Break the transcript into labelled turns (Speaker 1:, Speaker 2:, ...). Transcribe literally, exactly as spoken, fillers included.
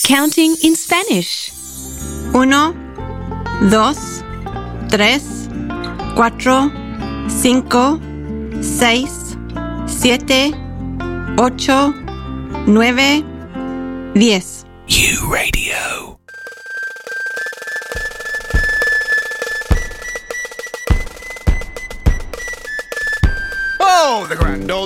Speaker 1: Counting in Spanish.
Speaker 2: Uno, dos, tres, cuatro, cinco, seis, siete, ocho, nueve, diez.
Speaker 3: U Radio.
Speaker 4: Oh, the grand old